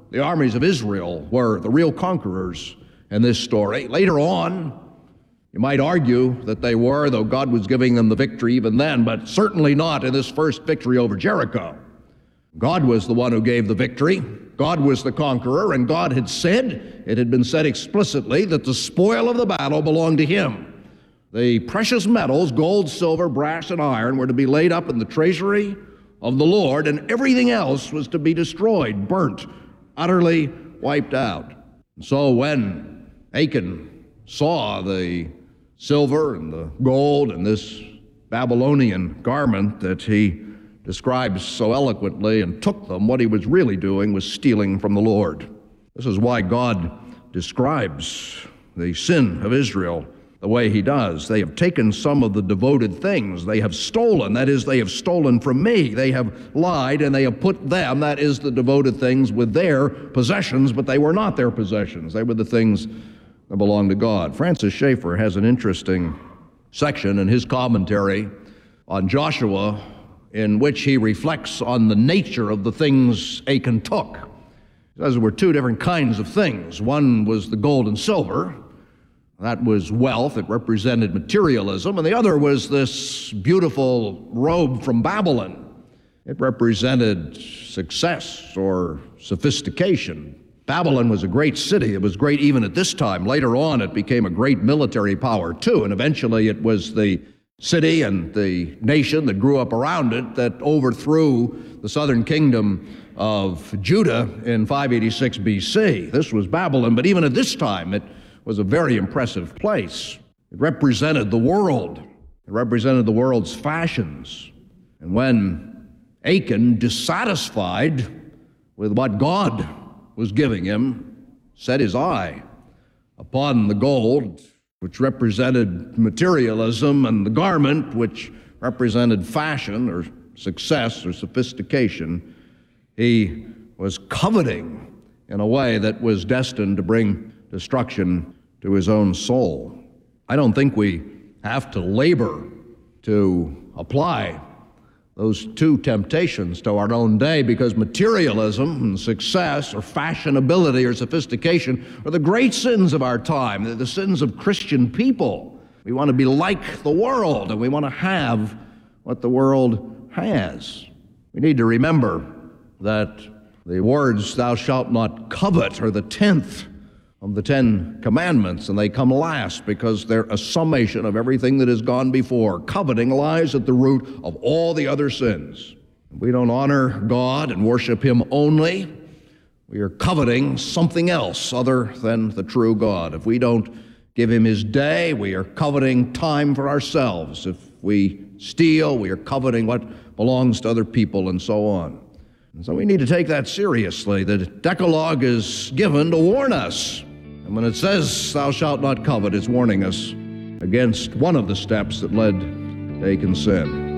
The armies of Israel were the real conquerors in this story. Later on, you might argue that they were, though God was giving them the victory even then, but certainly not in this first victory over Jericho. God was the one who gave the victory. God was the conqueror, and God had said, it had been said explicitly, that the spoil of the battle belonged to him. The precious metals, gold, silver, brass, and iron, were to be laid up in the treasury of the Lord, and everything else was to be destroyed, burnt, utterly wiped out. And so when Achan saw the silver and the gold and this Babylonian garment that he describes so eloquently and took them, what he was really doing was stealing from the Lord. This is why God describes the sin of Israel the way he does. They have taken some of the devoted things. They have stolen, that is, they have stolen from me. They have lied, and they have put them, that is, the devoted things, with their possessions, but they were not their possessions. They were the things that belonged to God. Francis Schaeffer has an interesting section in his commentary on Joshua in which he reflects on the nature of the things Achan took. He says there were two different kinds of things. One was the gold and silver. That was wealth. It represented materialism. And the other was this beautiful robe from Babylon. It represented success or sophistication. Babylon was a great city. It was great even at this time. Later on, it became a great military power, too. And eventually, it was the city and the nation that grew up around it that overthrew the southern kingdom of Judah in 586 BC. This was Babylon, but even at this time, it was a very impressive place. It represented the world. It represented the world's fashions. And when Achan, dissatisfied with what God was giving him, set his eye upon the gold, which represented materialism, and the garment, which represented fashion or success or sophistication, he was coveting in a way that was destined to bring destruction to his own soul. I don't think we have to labor to apply those two temptations to our own day, because materialism and success or fashionability or sophistication are the great sins of our time. They're the sins of Christian people. We want to be like the world, and we want to have what the world has. We need to remember that the words, "thou shalt not covet," are the 10th of the 10 commandments, and they come last because they're a summation of everything that has gone before. Coveting lies at the root of all the other sins. If we don't honor God and worship him only, we are coveting something else other than the true God. If we don't give him his day, we are coveting time for ourselves. If we steal, we are coveting what belongs to other people, and so on. And so we need to take that seriously. The Decalogue is given to warn us. And when it says, "thou shalt not covet," it's warning us against one of the steps that led to Achan's sin.